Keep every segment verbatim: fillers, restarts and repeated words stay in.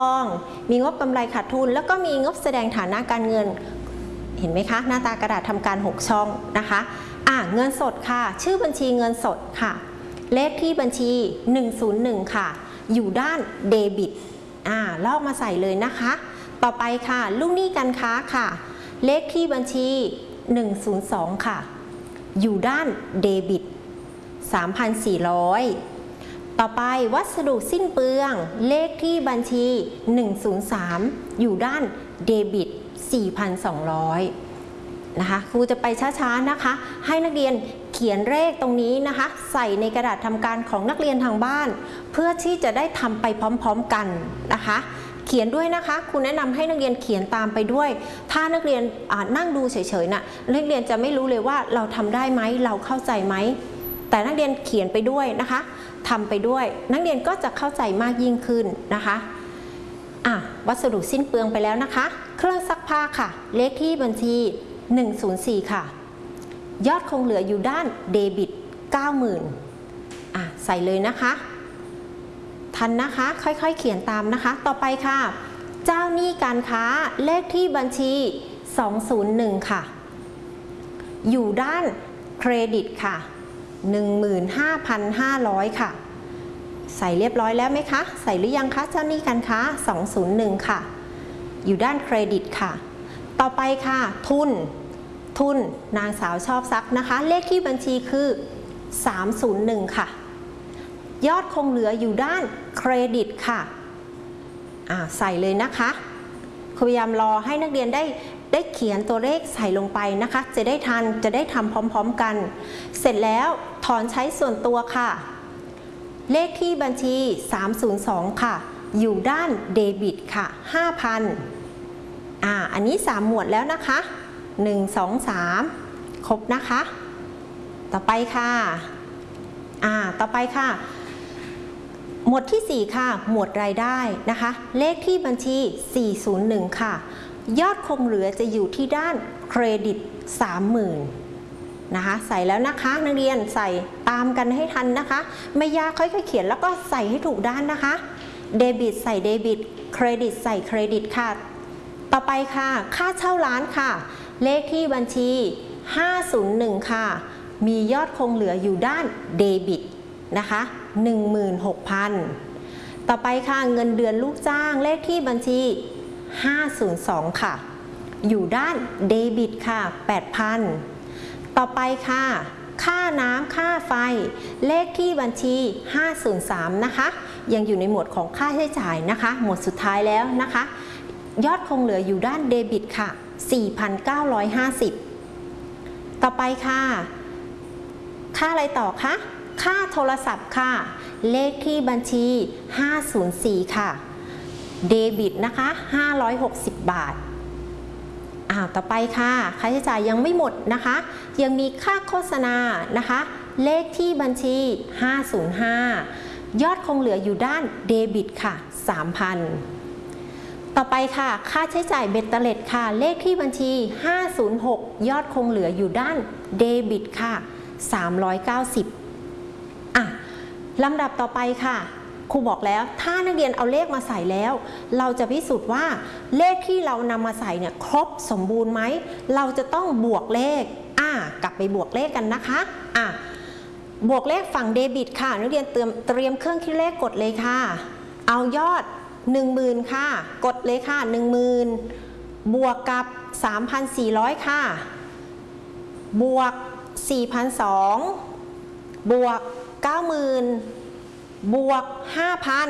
มีงบกำไรขาดทุนแล้วก็มีงบแสดงฐานะการเงินเห็นไหมคะหน้าตากระดาษทำการหกช่องนะคะอ่ะเงินสดค่ะชื่อบัญชีเงินสดค่ะเลขที่บัญชีหนึ่งศูนย์หนึ่งค่ะอยู่ด้านเดบิตอ่าลอกมาใส่เลยนะคะต่อไปค่ะลูกหนี้การค้าค่ะเลขที่บัญชีหนึ่งศูนย์สองค่ะอยู่ด้านเดบิต สามพันสี่ร้อย ต่อไปวัสดุสิ้นเปลืองเลขที่บัญชีหนึ่งศูนย์สามอยู่ด้านเดบิต สี่พันสองร้อย นะคะครูจะไปช้าๆนะคะให้นักเรียนเขียนเลขตรงนี้นะคะใส่ในกระดาษทำการของนักเรียนทางบ้านเพื่อที่จะได้ทำไปพร้อมๆกันนะคะเขียนด้วยนะคะครูแนะนำให้นักเรียนเขียนตามไปด้วยถ้านักเรียนนั่งดูเฉยๆนะนักเรียนจะไม่รู้เลยว่าเราทำได้ไหมเราเข้าใจไหมแต่นักเรียนเขียนไปด้วยนะคะทำไปด้วยนักเรียนก็จะเข้าใจมากยิ่งขึ้นนะคะอ่ะวัสดุสิ้นเปลืองไปแล้วนะคะเครื่องซักผ้าค่ะเลขที่บัญชีหนึ่งศูนย์สี่ค่ะยอดคงเหลืออยู่ด้านเดบิต เก้าหมื่น อ่ะใส่เลยนะคะทันนะคะค่อยๆเขียนตามนะคะต่อไปค่ะเจ้าหนี้การค้าเลขที่บัญชีสองศูนย์หนึ่งค่ะอยู่ด้านเครดิตค่ะ หนึ่งหมื่นห้าพันห้าร้อย ค่ะใส่เรียบร้อยแล้วไหมคะใส่หรือยังคะเจ้าหนี้การค้าสองศูนย์หนึ่งค่ะอยู่ด้านเครดิตค่ะต่อไปค่ะทุนทุนนางสาวชอบซักนะคะเลขที่บัญชีคือสามศูนย์หนึ่งค่ะยอดคงเหลืออยู่ด้านเครดิตค่ะอ่าใส่เลยนะคะพยายามรอให้นักเรียนได้ได้เขียนตัวเลขใส่ลงไปนะคะจะได้ทันจะได้ทำพร้อมๆกันเสร็จแล้วถอนใช้ส่วนตัวค่ะเลขที่บัญชีสามศูนย์สองค่ะอยู่ด้านเดบิตค่ะ ห้าพัน อ่าอันนี้สามหมวดแล้วนะคะหนึ่ง สอง สามครบนะคะต่อไปค่ะอ่าต่อไปค่ะหมวดที่สี่ค่ะหมวดรายได้นะคะเลขที่บัญชีสี่ศูนย์หนึ่งค่ะยอดคงเหลือจะอยู่ที่ด้านเครดิต สามหมื่น นะคะใส่แล้วนะคะนักเรียนใส่ตามกันให้ทันนะคะไม่ยากค่อยๆเขียนแล้วก็ใส่ให้ถูกด้านนะคะเดบิตใส่เดบิตเครดิตใส่เครดิตค่ะต่อไปค่ะค่าเช่าร้านค่ะเลขที่บัญชีห้าศูนย์หนึ่งค่ะมียอดคงเหลืออยู่ด้านเดบิตนะคะ หนึ่งหมื่นหกพัน ต่อไปค่ะเงินเดือนลูกจ้างเลขที่บัญชีห้าศูนย์สองค่ะอยู่ด้านเดบิตค่ะ แปดพัน ต่อไปค่ะค่าน้ำค่าไฟเลขที่บัญชีห้าศูนย์สามนะคะยังอยู่ในหมวดของค่าใช้จ่ายนะคะหมวดสุดท้ายแล้วนะคะยอดคงเหลืออยู่ด้านเดบิตค่ะ สี่พันเก้าร้อยห้าสิบ ต่อไปค่ะค่าอะไรต่อคะค่าโทรศัพท์ค่ะเลขที่บัญชีห้าศูนย์สี่ค่ะเดบิตนะคะห้าร้อยหกสิบบาทอ่าต่อไปค่ะค่าใช้จ่ายยังไม่หมดนะคะยังมีค่าโฆษณานะคะเลขที่บัญชีห้าศูนย์ห้ายอดคงเหลืออยู่ด้านเดบิตค่ะ สามพัน ต่อไปค่ะค่าใช้จ่ายเบ็ดเตล็ดค่ะเลขที่บัญชีห้าศูนย์หกยอดคงเหลืออยู่ด้านเดบิตค่ะสามร้อยเก้าสิบอ่ะลำดับต่อไปค่ะครูบอกแล้วถ้านักเรียนเอาเลขมาใส่แล้วเราจะพิสูจน์ว่าเลขที่เรานำมาใส่เนี่ยครบสมบูรณ์ไหมเราจะต้องบวกเลขอ่ะกลับไปบวกเลขกันนะคะอ่ะบวกเลขฝั่งเดบิตค่ะนักเรียนเตรียมเตรียมเครื่องคิดเลขกดเลยค่ะเอายอด หนึ่งหมื่น ค่ะกดเลยค่ะ หนึ่งหมื่น บวกกับ สามพันสี่ร้อย ค่ะบวก สี่พันสองร้อย บวก เก้าหมื่น บวก ห้าพัน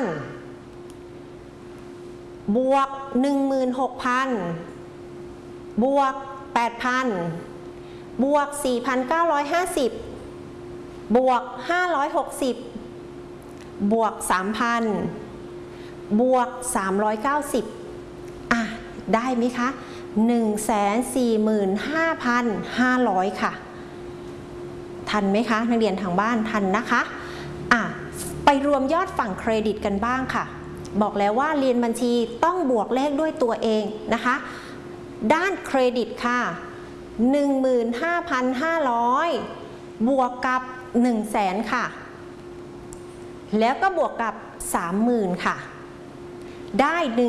บวก หนึ่งหมื่นหกพัน บวก แปดพัน บวก สี่พันเก้าร้อยห้าสิบ บวก ห้าร้อยหกสิบ บวก สามพัน บวก สามร้อยเก้าสิบ อ่ะได้ไหมคะ หนึ่งแสนสี่หมื่นห้าพันห้าร้อย ค่ะทันไหมคะนักเรียนทางบ้านทันนะคะอ่ะไปรวมยอดฝั่งเครดิตกันบ้างค่ะบอกแล้วว่าเรียนบัญชีต้องบวกเลขด้วยตัวเองนะคะด้านเครดิตค่ะ หนึ่งหมื่นห้าพันห้าร้อย บวกกับ หนึ่งแสน ค่ะแล้วก็บวกกับ สามหมื่น ค่ะได้หนึ่ง